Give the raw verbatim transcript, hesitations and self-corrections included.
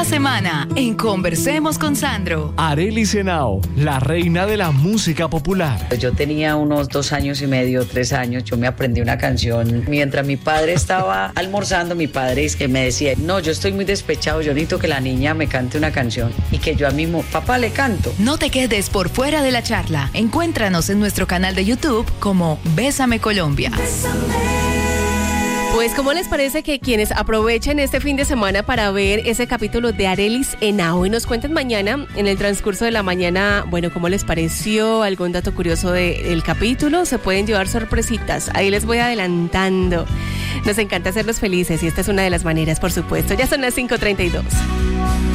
Esta semana, en Conversemos con Sandro. Arelis Henao, la reina de la música popular. Yo tenía unos dos años y medio, tres años, yo me aprendí una canción. Mientras mi padre estaba almorzando, mi padre es que me decía, no, yo estoy muy despechado, yo necesito que la niña me cante una canción. Y que yo a mismo, papá, le canto. No te quedes por fuera de la charla. Encuéntranos en nuestro canal de YouTube como Bésame Colombia. Pues, ¿cómo les parece que quienes aprovechen este fin de semana para ver ese capítulo de Arelis Henao y nos cuenten mañana, en el transcurso de la mañana, bueno, cómo les pareció, algún dato curioso del capítulo? Se pueden llevar sorpresitas, ahí les voy adelantando. Nos encanta hacerlos felices y esta es una de las maneras, por supuesto. Ya son las cinco treinta y dos.